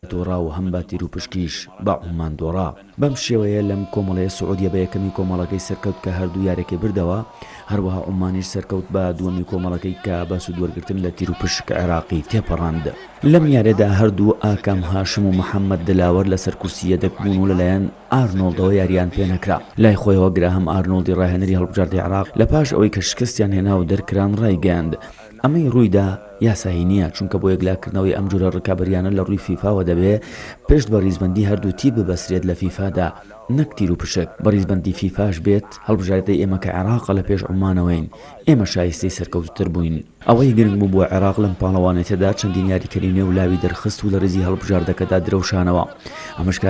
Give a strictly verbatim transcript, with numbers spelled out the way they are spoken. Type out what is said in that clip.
دۆڕا و هەم بە تیر و پشکیش بە عومان دۆڕا. بەم شێوەیە لەم کۆمەڵەیە سعودیە بە یەکەمی کۆمەڵەکەی سەرکەوت کە هەردوو یارێکی بردەوە، هەروەها عومانیش سەرکەوت بە دووەمی کۆمەڵەکەی کە بە سوودوەرگرتن لە تیر و پشک عێراقی تێپەڕاند. لەم یاریەدا هەردوو ئاکام هاشم و محەممەد دلاوەر لەسەر کورسیە دەکبوون و لەلایەن ئارنۆڵدەوە یاریان پێ نەکرا. لای خۆیەوە گراهەم ئارنۆڵدی ڕاهێنەری هەڵبژاردنی عێراق لە پاش ئەوەی کە شکستیان هێنا و دەرکران ڕایگەیاند ئەمەی ڕوویدا یاسایی نییە، چونکە بۆ یەکلاکردنەوەی ئەم جۆرە ڕکابەریانە لە ڕووی فیفاوە دەبێ پشت بە ڕیزبەندی هەردوو تیر ببەسرێت لە فیفادا، نەک تیر و پشک. بە ڕیزبەندی فیفاش بێت هەڵبژاردنەی ئێمە کە عێراقە لە پێش عومانەوەین، ئێمە شایستەی سەرکەوتوتر بووین. ئەوەی گرنگ بوو بۆ عێراق لەم پاڵەوانێتەدا چەندین یاریکەری نوێ و لاوی دەرخست و لە ڕێزی هەڵبژاردەکەدا درەوشانەوە. ئەمەش